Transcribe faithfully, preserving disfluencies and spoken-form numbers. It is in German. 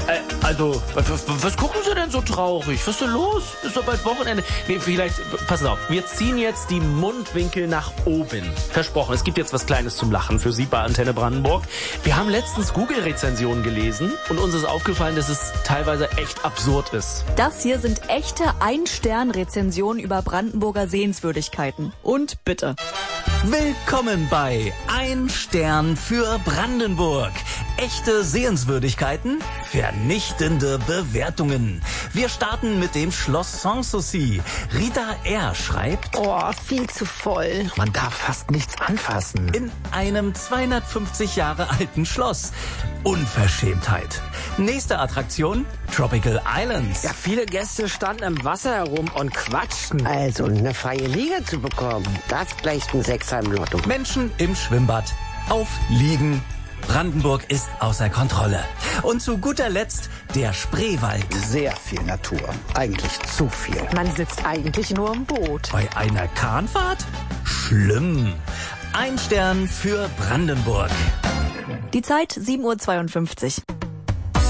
Äh, also, was, was, was gucken Sie denn so traurig? Was ist denn los? Ist doch bald Wochenende. Nee, vielleicht, passen auf, wir ziehen jetzt die Mundwinkel nach oben. Versprochen, es gibt jetzt was Kleines zum Lachen für Sie bei Antenne Brandenburg. Wir haben letztens Google-Rezensionen gelesen und uns ist aufgefallen, dass es teilweise echt absurd ist. Das hier sind echte Ein-Stern-Rezensionen über Brandenburger Sehenswürdigkeiten. Und bitte. Willkommen bei Ein Stern für Brandenburg. Echte Sehenswürdigkeiten, vernichtende Bewertungen. Wir starten mit dem Schloss Sanssouci. Rita R. schreibt: Oh, viel zu voll. Man darf fast nichts anfassen. In einem zweihundertfünfzig Jahre alten Schloss. Unverschämtheit. Nächste Attraktion, Tropical Islands. Ja, viele Gäste standen im Wasser herum und quatschten. Also eine freie Liga zu bekommen, das gleicht ein Sechser im Lotto. Menschen im Schwimmbad. Auf Liegen. Brandenburg ist außer Kontrolle. Und zu guter Letzt der Spreewald. Sehr viel Natur. Eigentlich zu viel. Man sitzt eigentlich nur im Boot. Bei einer Kahnfahrt? Schlimm. Ein Stern für Brandenburg. Die Zeit sieben Uhr zweiundfünfzig.